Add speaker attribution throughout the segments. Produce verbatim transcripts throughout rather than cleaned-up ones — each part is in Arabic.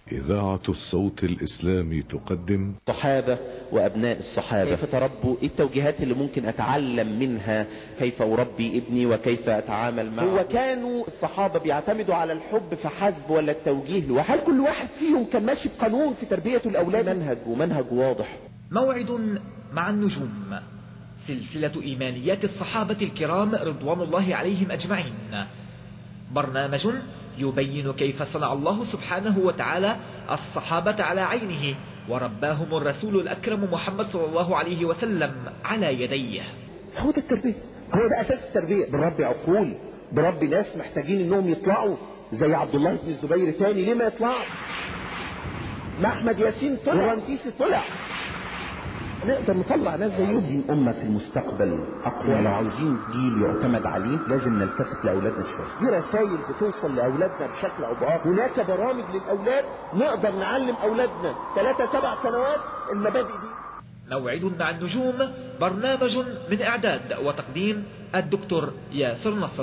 Speaker 1: إذاعة الصوت الإسلامي تقدم
Speaker 2: الصحابة وأبناء الصحابة، كيف تربوا؟ إيه التوجيهات اللي ممكن أتعلم منها؟ كيف أربي ابني وكيف أتعامل معه؟ هو كانوا الصحابة بيعتمدوا على الحب فحسب ولا التوجيه لوحده؟ هل كل واحد فيهم كان ماشي بقانون في تربية الأولاد؟ منهج ومنهج واضح.
Speaker 3: موعد مع النجوم، سلسلة إيمانيات الصحابة الكرام رضوان الله عليهم أجمعين، برنامج يبين كيف صنع الله سبحانه وتعالى الصحابة على عينه ورباهم الرسول الأكرم محمد صلى الله عليه وسلم على يديه.
Speaker 2: هو ده التربية، هو ده أساس التربية. بربي عقول، بربي ناس محتاجين إنهم يطلعوا زي عبد الله بن الزبير تاني. ليه ما يطلعش؟ ما أحمد ياسين طلع ورنتيسي طلع، نقدر نطلع ناس زيهم. عاوزين أمة في المستقبل أقوى، لو عاوزين جيل يعتمد عليه لازم نلتفت لأولادنا شوية. دي رسائل بتوصل لأولادنا بشكل أو بآخر. هناك برامج للأولاد نقدر نعلم أولادنا ثلاثة سبع سنوات المبادئ دي.
Speaker 3: موعد مع النجوم، برنامج من إعداد وتقديم الدكتور ياسر نصر.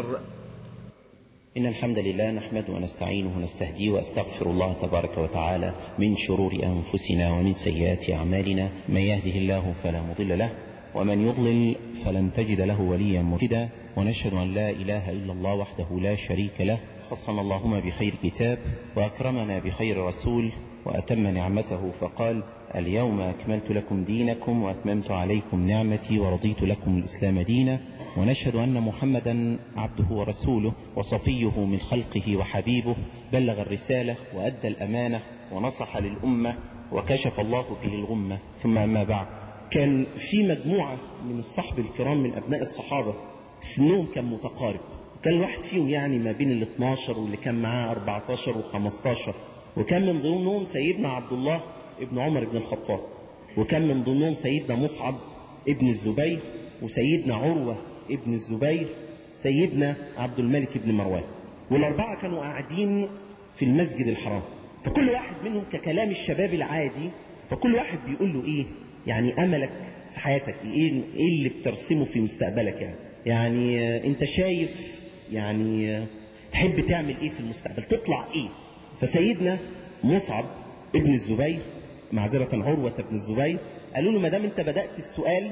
Speaker 4: إن الحمد لله نحمده ونستعينه ونستهديه وأستغفر الله تبارك وتعالى من شرور أنفسنا ومن سيئات أعمالنا. من يهده الله فلا مضل له ومن يضلل فلن تجد له وليا مرشدا، ونشهد أن لا إله إلا الله وحده لا شريك له، خصنا اللهم بخير كتاب وأكرمنا بخير رسول وأتم نعمته فقال: اليوم أكملت لكم دينكم وأتممت عليكم نعمتي ورضيت لكم الإسلام دينا. ونشهد أن محمدا عبده ورسوله وصفيه من خلقه وحبيبه، بلغ الرسالة وأدى الأمانة ونصح للأمة وكشف الله به الغمة. ثم أما بعد، كان في مجموعة من الصحب الكرام من أبناء الصحابة سنهم كان متقارب، وكان الواحد فيهم يعني ما بين الاثناشر واللي كان معاه أربعتاشر وخمستاشر، وكان من ضمنهم سيدنا عبد الله ابن عمر بن الخطاب، وكان من ضمنهم سيدنا مصعب ابن الزبير، وسيدنا عروة ابن الزبير، سيدنا عبد الملك بن مروان. والأربعة كانوا قاعدين في المسجد الحرام، فكل واحد منهم ككلام الشباب العادي، فكل واحد بيقول له إيه يعني أملك في حياتك، إيه, إيه اللي بترسمه في مستقبلك، يعني يعني أنت شايف يعني تحب تعمل إيه في المستقبل، تطلع إيه. فسيدنا مصعب ابن الزبير معذرة عروة ابن الزبير قالوا له: ما دام أنت بدأت السؤال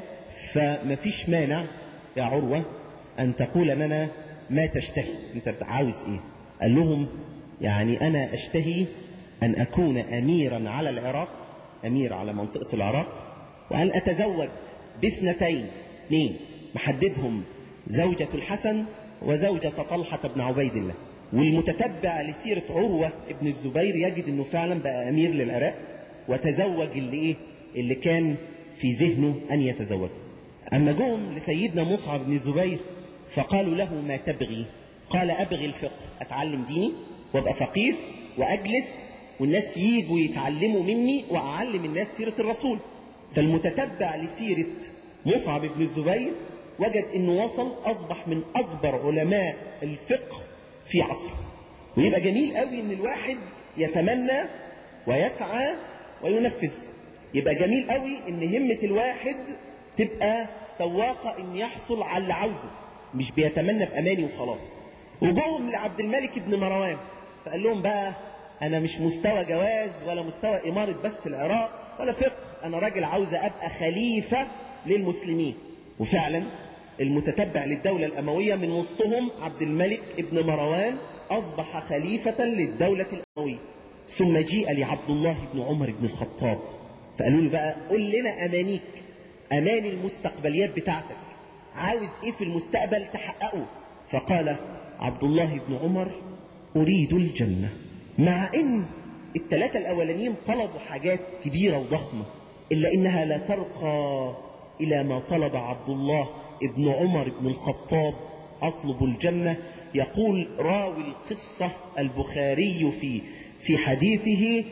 Speaker 4: فمفيش مانع يا عروة أن تقول لنا ما تشتهي، أنت عاوز إيه؟ قال لهم: يعني أنا أشتهي أن أكون أميرا على العراق، أمير على منطقة العراق، وأن أتزوج باثنتين، اثنين محددهم، زوجة الحسن وزوجة طلحة بن عبيد الله. والمتتبع لسيرة عروة ابن الزبير يجد أنه فعلا بقى أمير للعراق وتزوج اللي إيه اللي كان في ذهنه أن يتزوج. أما جم لسيدنا مصعب بن الزبير فقالوا له: ما تبغي؟ قال: أبغي الفقه، أتعلم ديني وأبقى فقيه وأجلس والناس ييجوا يتعلموا مني وأعلم الناس سيرة الرسول. فالمتتبع لسيرة مصعب بن الزبير وجد أنه وصل أصبح من أكبر علماء الفقه في عصره. ويبقى جميل قوي أن الواحد يتمنى ويسعى وينفذ، يبقى جميل قوي أن همة الواحد تبقى تواقع ان يحصل على اللي عاوزه، مش بيتمنى باماني وخلاص. وجوهم لعبد الملك بن مروان فقال لهم: بقى انا مش مستوى جواز ولا مستوى امارة بس العراق ولا فقه، انا راجل عاوز ابقى خليفة للمسلمين. وفعلا المتتبع للدولة الاموية من وسطهم عبد الملك بن مروان اصبح خليفة للدولة الاموية. ثم جيء لعبد الله بن عمر بن الخطاب فقالوا له: بقى قل لنا امانيك، أمان المستقبليات بتاعتك، عاوز إيه في المستقبل تحققه؟ فقال عبد الله بن عمر: أريد الجنة. مع إن الثلاثة الأولانيين طلبوا حاجات كبيرة وضخمة، إلا إنها لا ترقى إلى ما طلب عبد الله بن عمر بن الخطاب: أطلب الجنة. يقول راوي القصة البخاري في في حديثه: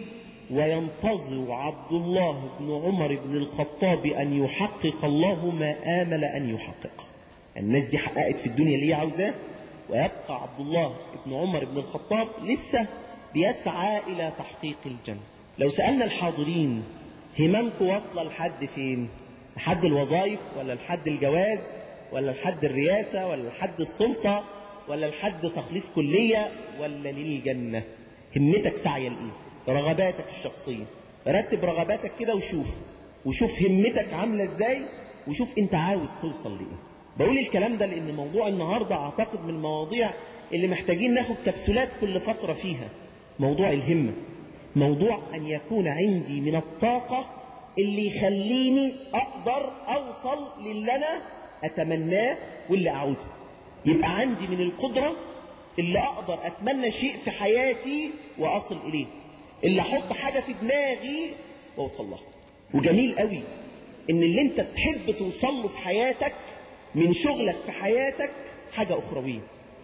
Speaker 4: وينتظر عبد الله بن عمر بن الخطاب أن يحقق الله ما آمل أن يحقق. الناس دي حققت في الدنيا اللي هي عاوزاه، ويبقى عبد الله بن عمر بن الخطاب لسه بيسعى إلى تحقيق الجنة. لو سألنا الحاضرين: هممكم واصلة لحد فين؟ لحد الوظائف ولا لحد الجواز ولا لحد الرئاسة ولا لحد السلطة ولا لحد تخليص كلية ولا للجنة؟ همتك سعي لإيه؟
Speaker 2: رغباتك الشخصية، رتب رغباتك كده وشوف وشوف همتك عاملة ازاي، وشوف انت عاوز توصل لإيه. بقول الكلام ده لأن موضوع النهاردة أعتقد من المواضيع اللي محتاجين ناخد كبسولات كل فترة فيها. موضوع الهمة، موضوع أن يكون عندي من الطاقة اللي يخليني أقدر أوصل للي أنا أتمناه واللي أعوزه. يبقى عندي من القدرة اللي أقدر أتمنى شيء في حياتي وأصل إليه، اللي أحط حاجة في دماغي وأوصل لها. وجميل قوي إن اللي أنت تحب توصل له في حياتك من شغلك في حياتك حاجة أخروية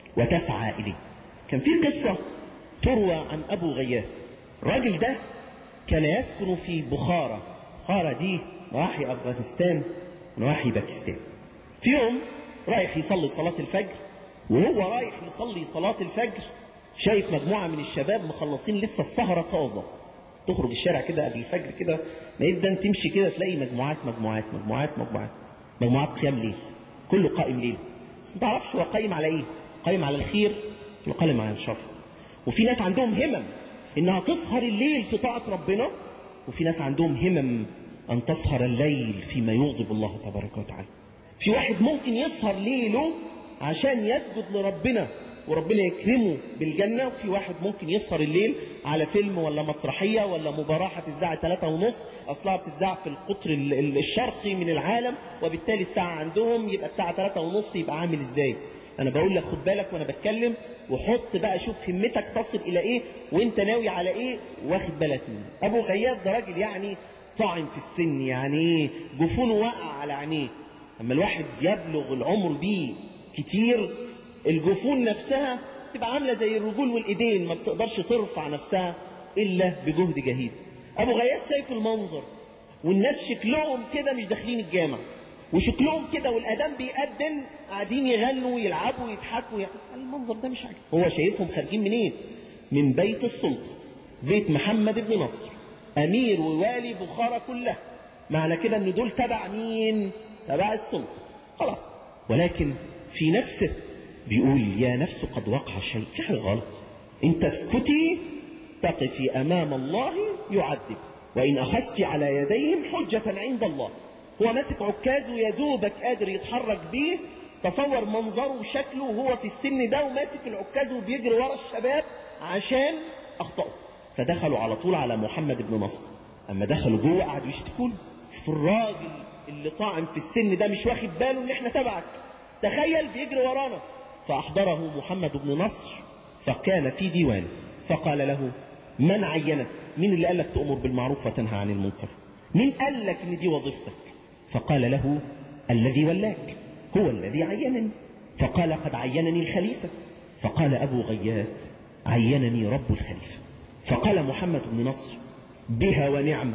Speaker 2: وتسعى إليه. كان في قصة تروى عن أبو غياث. الراجل ده كان يسكن في بخارى. بخارى دي نواحي أفغانستان ونواحي باكستان. في يوم رايح يصلي صلاة الفجر، وهو رايح يصلي صلاة الفجر شايف مجموعة من الشباب مخلصين لسه السهرة طازة. تخرج الشارع كده قبل الفجر كده ما يبدأ تمشي كده تلاقي مجموعات مجموعات مجموعات مجموعات مجموعات قيام ليل، كله قائم ليل، بس ما تعرفش هو قائم على ايه، قائم على الخير ولا قائم على الشر. وفي ناس عندهم همم انها تسهر الليل في طاعة ربنا، وفي ناس عندهم همم ان تسهر الليل فيما يغضب الله تبارك وتعالى. في واحد ممكن يسهر ليله عشان يسجد لربنا وربنا يكرمه بالجنة، وفي واحد ممكن يسهر الليل على فيلم ولا مسرحية ولا مباراة هتتذاع ثلاثة ونص، اصلها بتتذاع في القطر الشرقي من العالم، وبالتالي الساعة عندهم يبقى الساعة ثلاثة ونص يبقى عامل ازاي. انا بقول لك خد بالك وانا بتكلم، وحط بقى شوف همتك تصل الى ايه وانت ناوي على ايه واخد بالك منه. ابو غياث ده راجل يعني طاعن في السن، يعني ايه، جفونه وقع على عينيه. اما الواحد يبلغ العمر بيه كتير الجفون نفسها تبقى عاملة زي الرجول والايدين، ما بتقدرش ترفع نفسها الا بجهد جهيد. ابو غياث شايف المنظر والناس شكلهم كده مش داخلين الجامع، وشكلهم كده والاذان بيأذن قاعدين يغنوا ويلعبوا ويضحكوا، يعني المنظر ده مش عاجبه. هو شايفهم خارجين منين؟ إيه؟ من بيت السلطة، بيت محمد بن نصر امير ووالي بخارى كلها. معنى كده ان دول تبع مين؟ تبع السلطة خلاص. ولكن في نفسه بيقول يا نفس قد وقع شيء، في حاجة غلط. انت اسكتي تقفي امام الله يعذب، وان اخذت على يديهم حجة عند الله. هو ماسك عكاز ويدوبك قادر يتحرك بيه. تصور منظره وشكله وهو في السن ده وماسك العكاز وبيجري ورا الشباب عشان اخطأوا. فدخلوا على طول على محمد بن نصر. اما دخلوا جوه قعدوا يشتكوا له، شوف الراجل اللي طاعن في السن ده مش واخد باله ان احنا تبعك، تخيل بيجري ورانا. فاحضره محمد بن نصر فكان في ديوانه، فقال له من عينك؟ مين اللي قال لك تأمر بالمعروف وتنهى عن المنكر؟ مين قال لك ان دي وظيفتك؟ فقال له الذي ولاك، هو الذي عينني. فقال قد عينني الخليفة. فقال أبو غياث عينني رب الخليفة. فقال محمد بن نصر بها ونعم،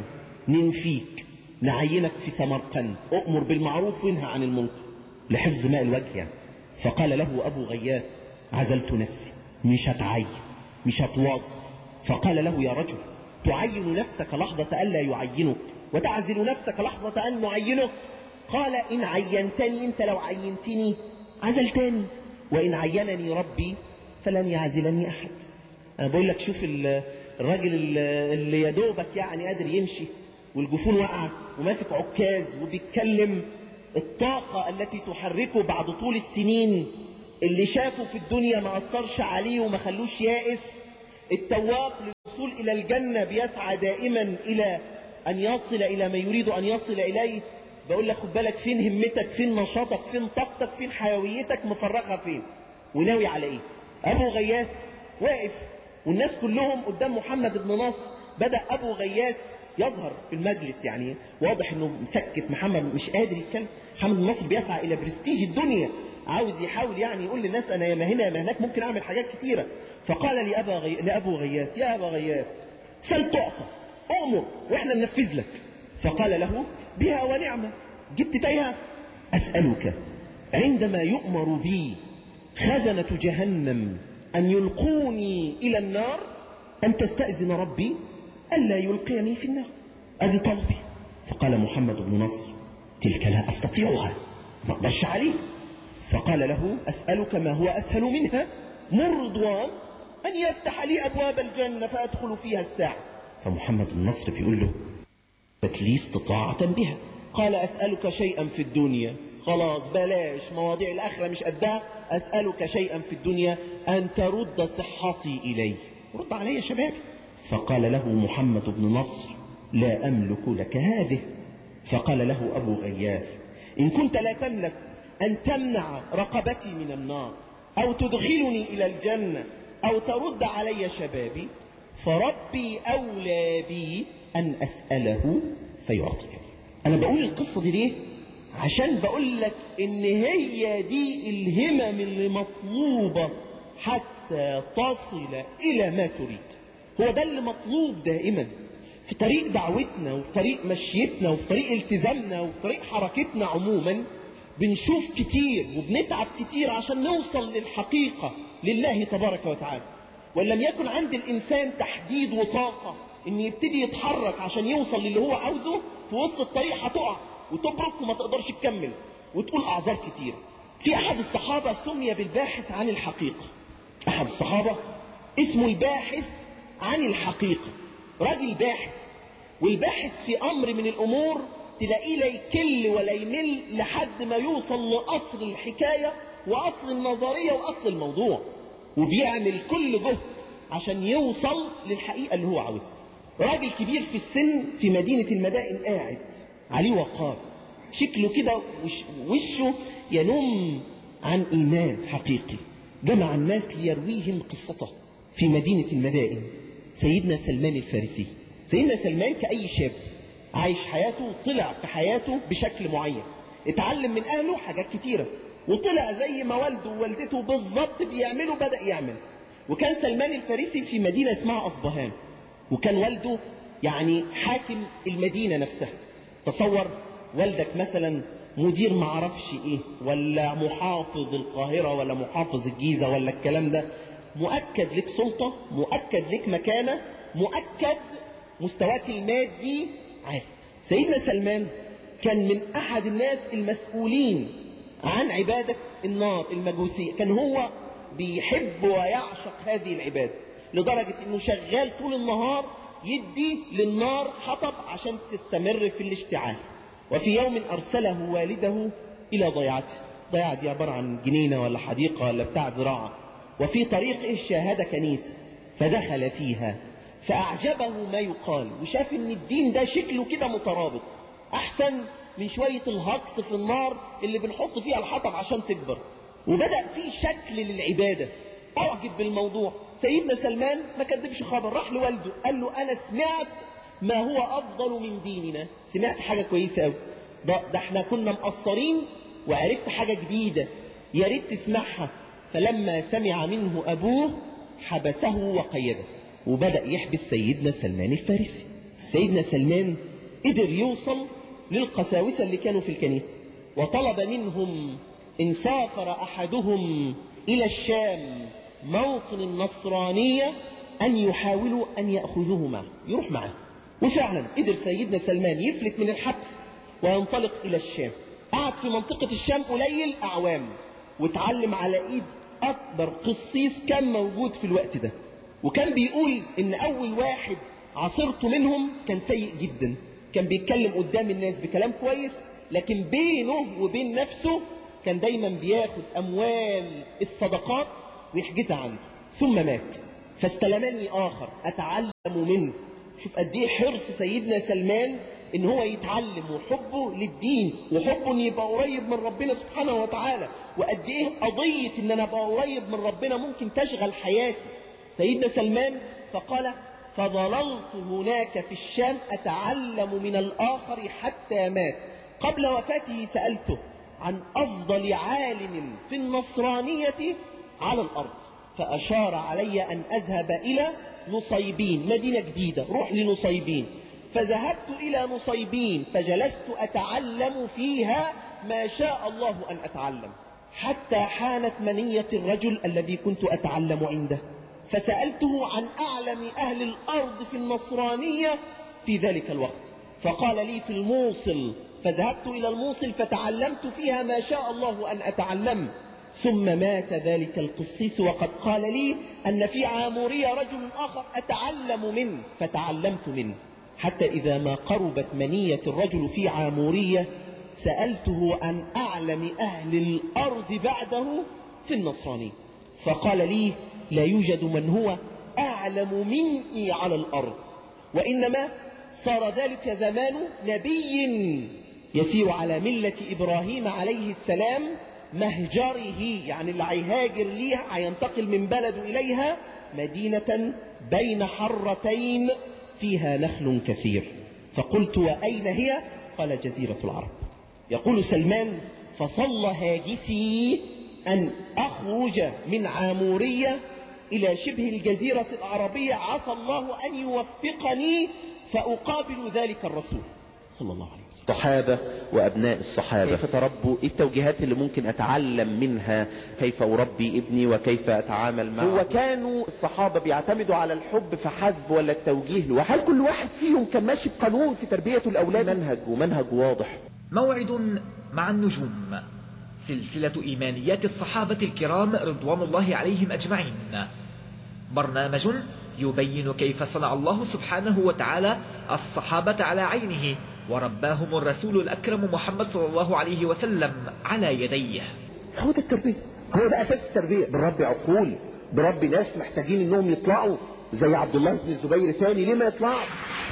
Speaker 2: ننفيك نعينك في سمرقند، أؤمر بالمعروف وانهى عن المنكر لحفظ ماء الوجه يعني. فقال له أبو غياث عزلت نفسي، مش هتعين مش هتواصل. فقال له يا رجل تعين نفسك لحظة ألا يعينك وتعزل نفسك لحظة أن نعينك؟ قال إن عينتني أنت، لو عينتني عزلتني، وإن عينني ربي فلن يعزلني أحد. أنا بقول لك شوف الراجل اللي يدوبك يعني قادر يمشي والجفون وقع وماسك عكاز وبيتكلم، الطاقة التي تحركه بعد طول السنين، اللي شافه في الدنيا ما أثرش عليه وما خلوش يائس، التواق للوصول إلى الجنة بيسعى دائما إلى أن يصل إلى ما يريد أن يصل إليه. بقول لك خد بالك فين همتك، فين نشاطك، فين طاقتك، فين حيويتك، مفرغها فين وناوي على إيه. أبو غياث واقف والناس كلهم قدام محمد بن نصر. بدأ أبو غياث يظهر في المجلس، يعني واضح انه مسكت محمد مش قادر يتكلم. محمد بن نصر بيسعى الى برستيج الدنيا، عاوز يحاول يعني يقول للناس انا يا ما هنا يا ما هناك ممكن اعمل حاجات كتيرة. فقال لأبا غي... لأبو غياث يا أبا غياث سل تعطى، أؤمر وإحنا ننفذ لك. فقال له بها ونعمة، جبت تايها؟ أسألك عندما يؤمر بي خزنة جهنم أن يلقوني إلى النار أن تستأذن ربي ألا يلقيني في النار، هذه طلبي. فقال محمد بن نصر تلك لا أستطيعها، ما أقدرش عليه. فقال له أسألك ما هو أسهل منها؟ مر رضوان أن يفتح لي أبواب الجنة فأدخل فيها الساعة.
Speaker 4: فمحمد بن نصر بيقول له لي استطاعة بها. قال أسألك شيئا في الدنيا، خلاص بلاش مواضيع الآخرة مش قدها، أسألك شيئا في الدنيا أن ترد صحتي إلي، رد علي يا شباب. فقال له محمد بن نصر لا أملك لك هذه. فقال له أبو غياث إن كنت لا تملك أن تمنع رقبتي من النار أو تدخلني إلى الجنة أو ترد علي شبابي فربي أولى بي أن أسأله فيعطيني. أنا بقول القصة دي ليه؟ عشان بقول لك إن هي دي الهمم اللي مطلوبة حتى تصل إلى ما تريد. هو ده اللي مطلوب دائما في طريق دعوتنا وفي طريق مشيتنا وفي طريق التزامنا وفي طريق حركتنا عموما. بنشوف كتير وبنتعب كتير عشان نوصل للحقيقة لله تبارك وتعالى، ولم يكن عند الإنسان تحديد وطاقة إن يبتدي يتحرك عشان يوصل للي هو عاوزه، في وسط الطريق هتقع وتبرك وما تقدرش تكمل وتقول أعذار كتير. في أحد الصحابة سمي بالباحث عن الحقيقة. أحد الصحابة اسمه الباحث عن الحقيقة، راجل باحث، والباحث في أمر من الأمور تلاقيه لا يكل ولا يمل لحد ما يوصل لأصل الحكاية وأصل النظرية وأصل الموضوع، وبيعمل كل جهد عشان يوصل للحقيقة اللي هو عاوزها. راجل كبير في السن في مدينة المدائن قاعد عليه وقار، شكله كده وش وشه ينم عن إيمان حقيقي. جمع الناس ليرويهم قصته في مدينة المدائن سيدنا سلمان الفارسي. سيدنا سلمان كأي شاب عايش حياته، طلع في حياته بشكل معين، اتعلم من أهله حاجات كتيرة، وطلع زي ما والده ووالدته بالظبط بيعملوا بدأ يعمل. وكان سلمان الفارسي في مدينة اسمها أصبهان، وكان والده يعني حاكم المدينة نفسها. تصور والدك مثلا مدير معرفش ايه، ولا محافظ القاهرة، ولا محافظ الجيزة، ولا الكلام ده. مؤكد لك سلطة، مؤكد لك مكانة، مؤكد مستواك المادي عالي. سيدنا سلمان كان من أحد الناس المسؤولين عن عبادة النار المجوسية، كان هو بيحب ويعشق هذه العبادة لدرجة انه شغال طول النهار يدي للنار حطب عشان تستمر في الاشتعال. وفي يوم أرسله والده إلى ضيعته، ضيعة دي عبارة عن جنينة ولا حديقة ولا بتاع زراعة، وفي طريقه شاهد كنيسة فدخل فيها فأعجبه ما يقال، وشاف ان الدين ده شكله كده مترابط أحسن من شوية الهقص في النار اللي بنحط فيها الحطب عشان تكبر. وبدأ فيه شكل للعبادة، أعجب بالموضوع. سيدنا سلمان ما كدبش خبر، راح لوالده قال له أنا سمعت ما هو أفضل من ديننا، سمعت حاجة كويسة أوي، ده, ده احنا كنا مقصرين وعرفت حاجة جديدة يا ريت تسمعها. فلما سمع منه أبوه حبسه وقيده، وبدأ يحبس سيدنا سلمان الفارسي. سيدنا سلمان قدر يوصل للقساوسة اللي كانوا في الكنيسة، وطلب منهم إن سافر أحدهم إلى الشام موطن النصرانية أن يحاولوا أن يأخذوه معه، يروح معه. وفعلا قدر سيدنا سلمان يفلت من الحبس وينطلق إلى الشام. قعد في منطقة الشام قليل أعوام، واتعلم على إيد أكبر قسيس كان موجود في الوقت ده. وكان بيقول إن أول واحد عصرته منهم كان سيء جدا، كان بيتكلم قدام الناس بكلام كويس، لكن بينه وبين نفسه كان دايما بياخد أموال الصدقات ويحجزها عنه. ثم مات، فاستلمني آخر أتعلم منه. شوف قد ايه حرص سيدنا سلمان ان هو يتعلم، وحبه للدين، وحبه ان يبقى قريب من ربنا سبحانه وتعالى، وقد ايه قضية ان انا ابقى قريب من ربنا ممكن تشغل حياتي. سيدنا سلمان فقال فظللت هناك في الشام أتعلم من الآخر حتى مات. قبل وفاته سألته عن أفضل عالم في النصرانية على الأرض، فأشار علي أن أذهب إلى نصيبين، مدينة جديدة، روح لنصيبين. فذهبت إلى نصيبين فجلست أتعلم فيها ما شاء الله أن أتعلم، حتى حانت منية الرجل الذي كنت أتعلم عنده، فسألته عن أعلم أهل الأرض في النصرانية في ذلك الوقت، فقال لي في الموصل. فذهبت إلى الموصل فتعلمت فيها ما شاء الله أن أتعلم،
Speaker 2: ثم مات ذلك القسيس وقد قال لي أن في عامورية رجل آخر أتعلم منه، فتعلمت منه، حتى إذا ما قربت منية الرجل في عامورية سألته عن أعلم أهل الأرض بعده في النصراني، فقال لي لا يوجد من هو أعلم مني على الأرض، وإنما صار ذلك زمان نبي يسير على ملة إبراهيم عليه السلام مهجره، يعني اللي هيهاجر ليها هينتقل من بلد إليها، مدينة بين حرتين فيها نخل كثير. فقلت وأين هي؟ قال جزيرة العرب. يقول سلمان فصلى هاجسي أن أخرج من عامورية إلى شبه الجزيرة العربية، عسى الله أن يوفقني فأقابل ذلك الرسول صلى الله عليه وسلم.
Speaker 5: الصحابة وأبناء الصحابة كيف تربوا؟ إيه التوجيهات اللي ممكن أتعلم منها؟ كيف أربي ابني وكيف أتعامل معه؟
Speaker 2: هو كانوا الصحابة بيعتمدوا على الحب فحسب ولا التوجيه له؟ هل كل واحد فيهم كان ماشي بقانون في تربية الأولاد؟
Speaker 5: منهج ومنهج واضح.
Speaker 3: موعد مع النجوم، سلسلة إيمانيات الصحابة الكرام رضوان الله عليهم أجمعين، برنامج يبين كيف صنع الله سبحانه وتعالى الصحابة على عينه ورباهم الرسول الأكرم محمد صلى الله عليه وسلم على يديه.
Speaker 2: هو ده التربية، هو ده أساس التربية. بربي عقول، بربي ناس محتاجين إنهم يطلعوا زي عبد الله بن الزبير تاني. ليه ما يطلعش؟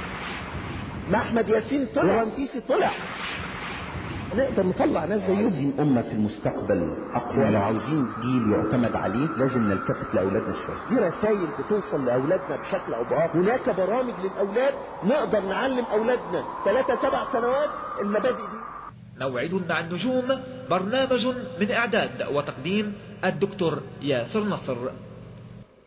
Speaker 2: ما أحمد ياسين طلع ورنتيسي طلع، نقدر نطلع ناس زي
Speaker 4: عاوزين أمة في المستقبل أقوى، لو عاوزين جيل يعتمد عليه لازم نلتفت لأولادنا شوية.
Speaker 2: دي رسائل بتوصل لأولادنا بشكل أو بآخر. هناك برامج للأولاد نقدر نعلم أولادنا ثلاثة سبع سنوات المبادئ دي.
Speaker 3: موعد مع النجوم، برنامج من إعداد وتقديم الدكتور ياسر نصر.